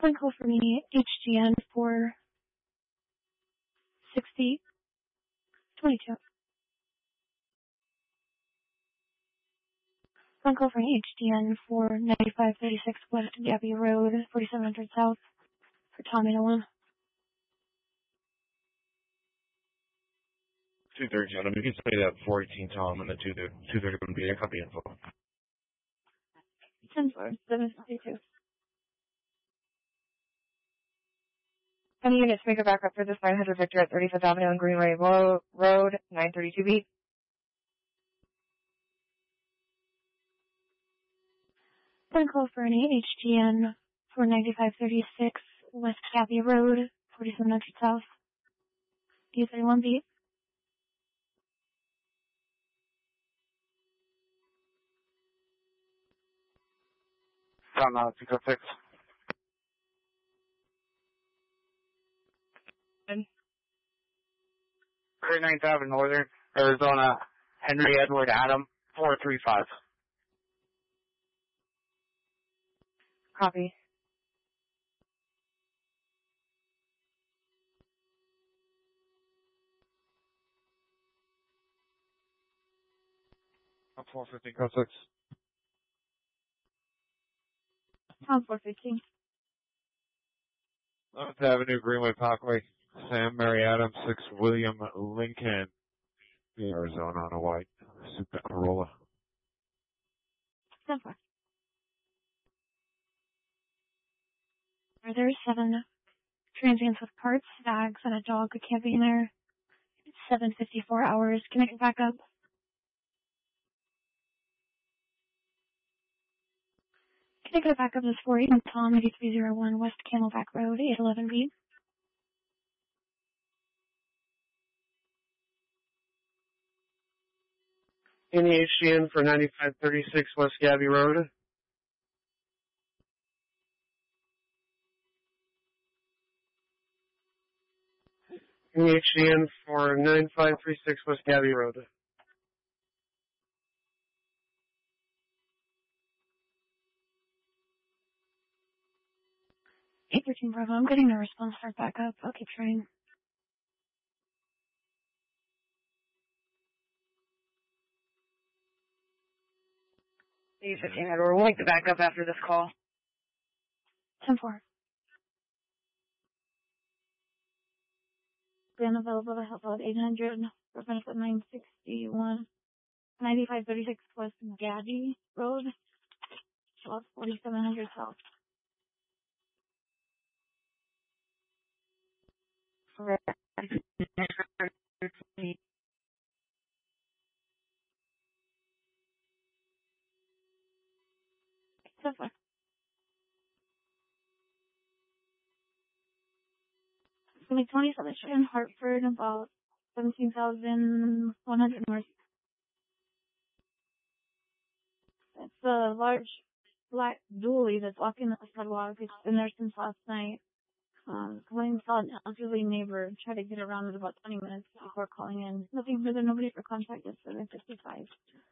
One call for me, HGN 46022. One call for me, HGN 49536 West Gabby Road, 4700 South, for Tommy Nolan. 230, gentlemen. You can say that 418 Tom and the 230 would be a copy info. 10-4-752. Any units make a backup for this 900 Victor at 35th Avenue and Greenway Road, 932B. One call for an HGN 49536 West Gabby Road, 4700 South, D31B. Tom, 206. 39th Avenue Northern, Arizona, Henry Edward Adam, 435. Copy. Tom 415, code 6. Tom 415. 11th Avenue, Greenway Parkway, Sam Mary Adams, 6 William Lincoln, Arizona, on a white Super Corolla. 10-4. There's 7 transients with parts, bags, and a dog camping there. It's 7:54 hours. Can I get back up? Can I get back up this 418 Tom 8301 West Camelback Road, 811B? In the HGN for 9536 West Gabby Road. In the HGN for 9536 West Gabby Road. 813 Bravo, I'm getting no response. Start back up. I'll keep trying. 815 Edward, we'll make the backup after this call. 10-4. Been available to help out 800 for benefit 961 9536 West Gabby Road, 4700 South. So far. Only 27th Street in Hartford, about 17,100 north. It's a large black dually that's walking the sidewalk. It's been there since last night. Going saw an elderly neighbor try to get around it about 20 minutes before calling in. Nothing further, nobody for contact at 7:55.